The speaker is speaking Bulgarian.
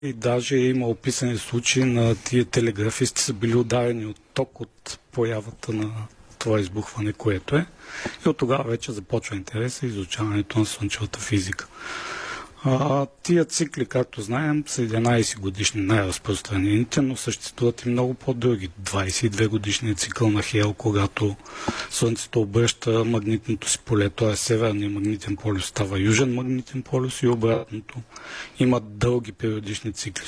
И даже има описани случаи на тия телеграфисти са били ударени от ток от появата на това избухване, което е. И от тогава вече започва интерес и изучаването на слънчевата физика. Тия цикли, както знаем, са 11 годишни най-разпространените, но съществуват и много по-дълги. 22 годишният цикъл на Хейл, когато Слънцето обръща магнитното си поле, т.е. северният магнитен полюс става южен магнитен полюс и обратното. Имат дълги периодични цикли,